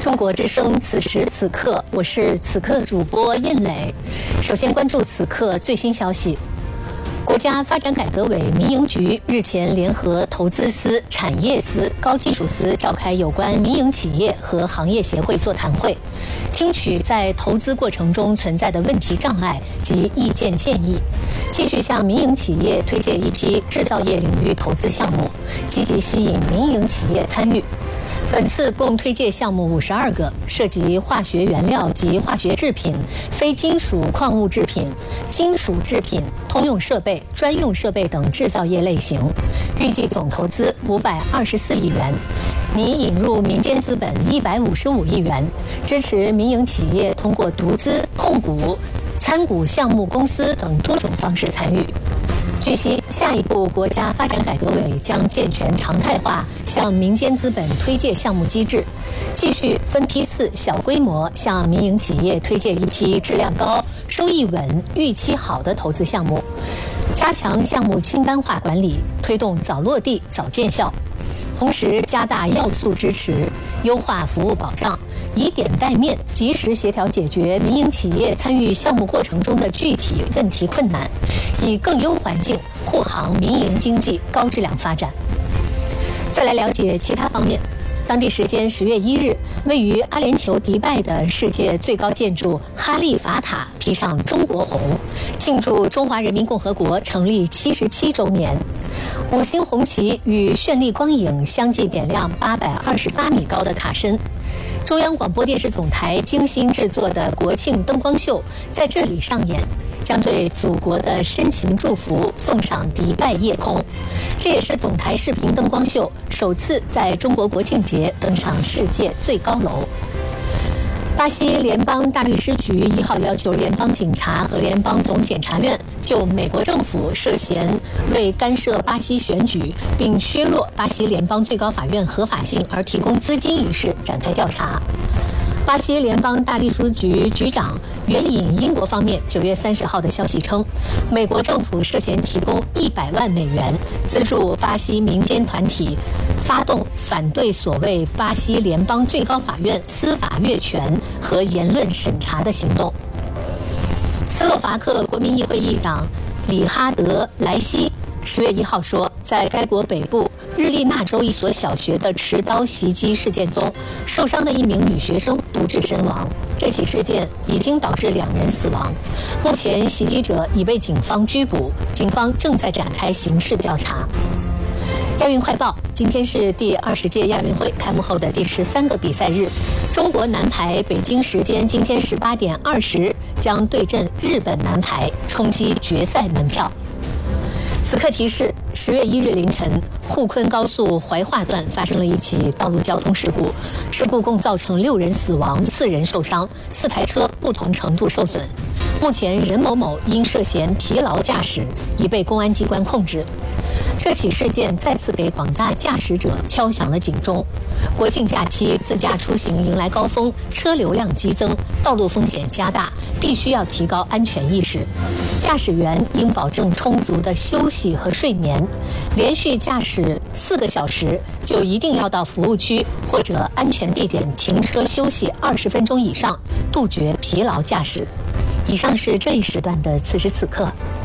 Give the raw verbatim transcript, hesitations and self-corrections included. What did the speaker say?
中国之声，此时此刻，我是此刻主播燕磊。首先关注此刻最新消息。国家发展改革委民营局日前联合投资司、产业司、高技术司召开有关民营企业和行业协会座谈会，听取在投资过程中存在的问题障碍及意见建议，继续向民营企业推荐一批制造业领域投资项目，积极吸引民营企业参与。本次共推介项目五十二个，涉及化学原料及化学制品、非金属矿物制品、金属制品、通用设备、专用设备等制造业类型，预计总投资五百二十四亿元，拟引入民间资本一百五十五亿元，支持民营企业通过独资、控股、参股项目公司等多种方式参与。据悉，下一步国家发展改革委将健全常态化向民间资本推介项目机制，继续分批次、小规模向民营企业推介一批质量高、收益稳、预期好的投资项目，加强项目清单化管理，推动早落地、早见效。同时，加大要素支持，优化服务保障，以点带面，及时协调解决民营企业参与项目过程中的具体问题困难，以更优环境护航民营经济高质量发展。再来了解其他方面。当地时间十月一日，位于阿联酋迪拜的世界最高建筑哈利法塔披上中国红，庆祝中华人民共和国成立七十七周年。五星红旗与绚丽光影相继点亮八百二十八米高的塔身。中央广播电视总台精心制作的国庆灯光秀在这里上演，将对祖国的深情祝福送上迪拜夜空。这也是总台视频灯光秀首次在中国国庆节登上世界最高楼。巴西联邦大律师局一号要求联邦警察和联邦总检察院就美国政府涉嫌为干涉巴西选举并削弱巴西联邦最高法院合法性而提供资金一事展开调查。巴西联邦大律师局局长援引英国方面九月三十号的消息称，美国政府涉嫌提供一百万美元资助巴西民间团体发动反对所谓巴西联邦最高法院司法越权和言论审查的行动。斯洛伐克国民议会议长里哈德莱西十月一号说，在该国北部日利纳州一所小学的持刀袭击事件中，受伤的一名女学生不治身亡。这起事件已经导致两人死亡，目前袭击者已被警方拘捕，警方正在展开刑事调查。亚运快报，今天是第二十届亚运会开幕后的第十三个比赛日，中国男排北京时间今天十八点二十将对阵日本男排，冲击决赛门票。此刻提示：十月一日凌晨，沪昆高速怀化段发生了一起道路交通事故，事故共造成六人死亡、四人受伤，四台车不同程度受损。目前，任某某因涉嫌疲劳驾驶已被公安机关控制。这起事件再次给广大驾驶者敲响了警钟。国庆假期自驾出行迎来高峰，车流量激增，道路风险加大，必须要提高安全意识。驾驶员应保证充足的休息和睡眠，连续驾驶四个小时就一定要到服务区或者安全地点停车休息二十分钟以上，杜绝疲劳驾驶。以上是这一时段的此时此刻。